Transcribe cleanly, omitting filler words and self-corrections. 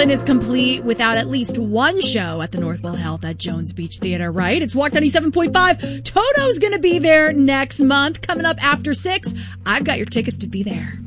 Brooklyn is complete without at least one show at the Northwell Health at Jones Beach Theater, right? It's Walk 97.5. Toto's going to be there next month, coming up after 6. I've got your tickets to be there.